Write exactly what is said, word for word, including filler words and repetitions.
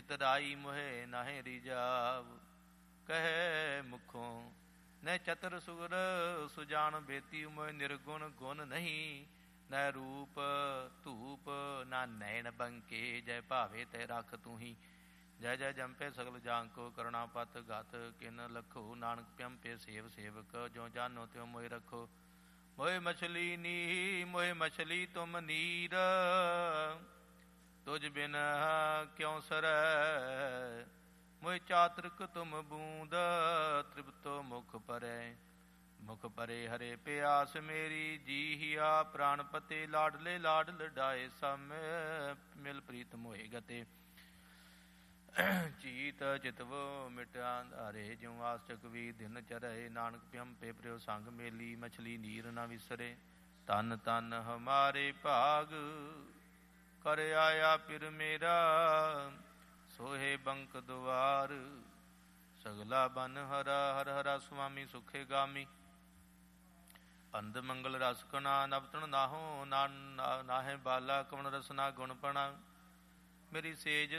ਇਤਰਾਈ ਮੋਹਿ ਨਾਹਿ ਰਿਜਾਵ। ਕਹੈ ਮੁਖੋਂ ਨੈ ਚਤਰ ਸੁਰ ਸੁਜਾਨ ਬੇਤੀ ਮੋਹਿ ਨਿਰਗੁਣ ਗੁਣ ਨਹੀਂ। ਨੈ ਰੂਪ ਧੂਪ ਨਾ ਨੈਣ ਬੰਕੇ ਜੈ ਭਾਵੇ ਤੈ ਰੱਖ ਤੂੰ ਹੀ। ਜੈ ਜੈ ਜੰਪੇ ਸਗਲ ਜਾਂਕੋ ਕਰੁਣਾ ਪਤ ਗਤ ਕਿਨ ਲਖੋ। ਨਾਨਕ ਪਿਅੰਪੇ ਸੇਵ ਸੇਵਕ ਜੋ ਜਾਨੋ ਤਿਉ ਮੋਹਿ ਰੱਖੋ। ਮੋਹਿ ਮਛਲੀ ਨੀ ਮੋਹਿ ਮਛਲੀ ਤੁਮ ਨੀਰ ਤੁਝ ਬਿਨ ਕਿਉ ਸਰੈ। ਮੋਹਿ ਚਾਤ੍ਰਿਕ ਤੁਮ ਬੂੰਦ ਤ੍ਰਿਪਤੋ ਮੁਖ ਪਰੈ। ਮੁਖ ਪਰੇ ਹਰੇ ਪਿਆਸ ਮੇਰੀ ਜੀਹਿਆ ਪ੍ਰਾਨ ਪਤੇ। ਲਾਡਲੇ ਲਾਡ ਲਡਾਏ ਸਮ ਮਿਲ ਪ੍ਰੀਤ ਮੋਹਿ ਗਤੇ। ਚੀਤ ਚਿਤਵੋ ਮਿਟਿਆ ਅੰਧਾਰੇ ਜਿਉ ਆਸ ਚਕਵੀ ਦਿਨ ਚਰੈ। ਨਾਨਕ ਪਿਅੰਪੇ ਪ੍ਰਿਉ ਸੰਗ ਮੇਲੀ ਮਛਲੀ ਨੀਰ ਨ ਵਿਸਰੇ। ਤਨ ਤਨ ਹਮਾਰੇ ਭਾਗ ਕਰ ਆਇਆ ਪਿਰ ਮੇਰਾ। ਸੋਹੇ ਬੰਕ ਦੁਆਰ ਸਗਲਾ ਬਨ ਹਰਾ। ਹਰ ਹਰਾ ਸੁਆਮੀ ਸੁਖੇ ਗਾਮੀ। ਅੰਧ ਮੰਗਲ ਰਸ ਕਣਾ ਨਵਤਣ ਨਾਹੋ। ਨਾਹੇ ਬਾਲਾ ਕਵਣ ਰਸਨਾ ਗੁਣ ਪਣਾ। ਮੇਰੀ ਸੇਜ